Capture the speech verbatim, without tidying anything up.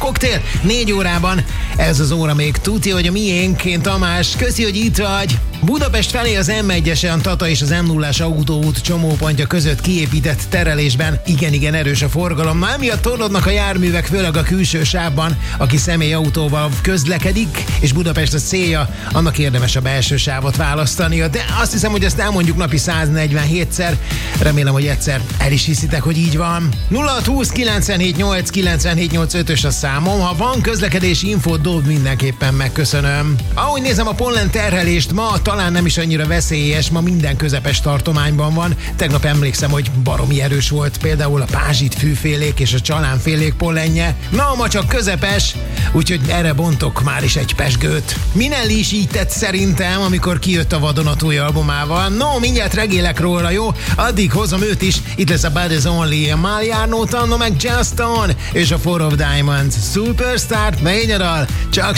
Koktél négy órában, ez az óra még tuti, hogy a miénk. Én Tamás, köszi, hogy itt vagy. Budapest felé az em egyesen Tata és az em nullás autóút csomópontja között kiépített terelésben igen-igen erős a forgalom. Na, emiatt torlódnak a járművek, főleg a külső sávban. Aki személyautóval közlekedik, és Budapest a célja, annak érdemes a belső sávot választania. De azt hiszem, hogy ezt elmondjuk napi száznegyvenhétszer. Remélem, hogy egyszer el is hiszitek, hogy így van. nulla hat húsz kilencvenhét nyolc kilencvenhét nyolc ötös a számom. Ha van közlekedési infót, dobd, mindenképpen megköszönöm. Ahogy nézem a pollen terhelést, ma talán nem is annyira veszélyes, ma minden közepes tartományban van. Tegnap emlékszem, hogy baromi erős volt például a pázsit fűfélék és a csalánfélék pollenje. Na, ma csak közepes, úgyhogy erre bontok már is egy pesgőt. Minelli is így tett szerintem, amikor kijött a vadonatúj albumával. No, mindjárt regélek róla, jó? Addig hozom őt is, itt lesz a Bad is Only, a Mariano Tanno meg Justin és a Four of Diamonds. Superstar, mennyi dal, csak